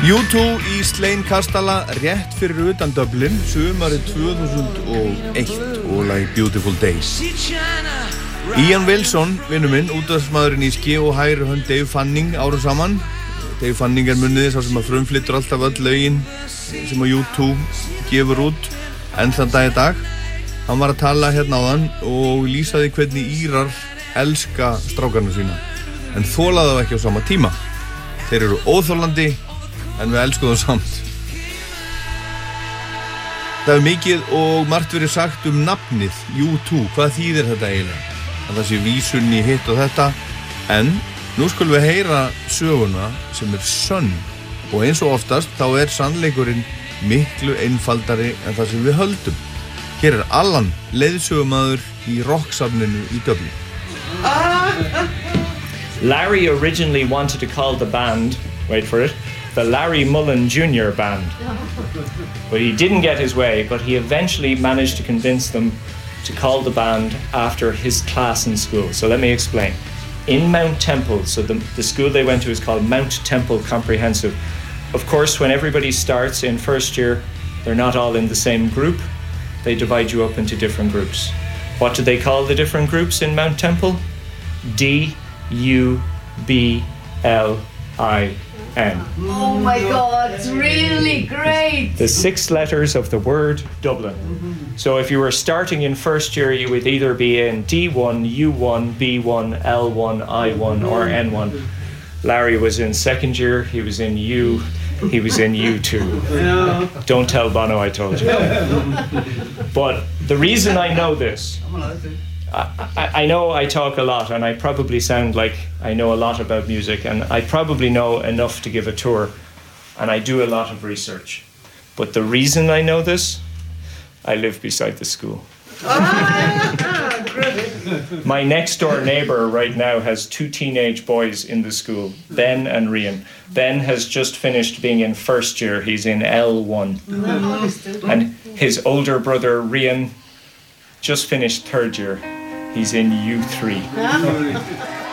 U2 í Slane Kastala rétt fyrir utan Dublin sumarið 2001 og lagið Beautiful Days. Ian Wilson, vinur minn, útvarpsmaðurinn í ski og hægri hönd Dave Fanning árum saman. Dave Fanning munniði sá sem að frumflyttur alltaf öll lögin sem að U2 gefur út enn þann dag í dag. Hann var að tala hérna áðan og lýsaði hvernig Írar elska strákarna sína en þolaði það ekki á sama tíma. Þeir eru óþolandi en við elskum það samt. Það hefur mikið og margt verið sagt nafnið U2. Hvað þýðir þetta eiginlega? Að það sé vísun í hitt og þetta. En nú skulum við heyra söguna sem sönn. Og eins og oftast þá sannleikurinn miklu einfaldari en það sem við höldum. Hér Allan, leiðsögumaður í rocksafninu í Dublin. Larry originally wanted to call the band, wait for it, the Larry Mullen Jr. Band. But he didn't get his way, but he eventually managed to convince them to call the band after his class in school. So let me explain. In Mount Temple, so the school they went to is called Mount Temple Comprehensive. Of course, when everybody starts in first year, they're not all in the same group. They divide you up into different groups. What do they call the different groups in Mount Temple? D-U-B-L-I-N. Oh my God, it's really great! The 6 letters of the word Dublin. So if you were starting in first year, you would either be in D1, U1, B1, L1, I1 or N1. Larry was in second year, he was in U, he was in U2. Don't tell Bono I told you. But the reason I know this, I know I talk a lot and I probably sound like I know a lot about music and I probably know enough to give a tour and I do a lot of research. But the reason I know this, I live beside the school. My next door neighbour right now has 2 teenage boys in the school, Ben and Rian. Ben has just finished being in first year, he's in L1. And his older brother Rian just finished third year, he's in U3.